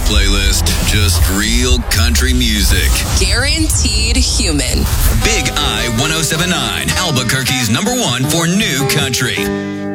playlist. Just real country music. Guaranteed human. Big I 1079, Albuquerque's #1 for new country.